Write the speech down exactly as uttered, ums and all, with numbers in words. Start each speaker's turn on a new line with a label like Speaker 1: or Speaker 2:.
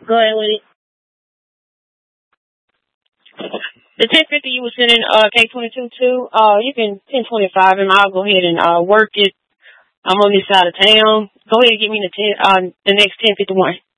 Speaker 1: Go ahead with it. The ten fifty you was sending uh K twenty two to, uh you can ten twenty five and I'll go ahead and uh work it. I'm on this side of town. Go ahead and give me the ten uh the next ten fifty one.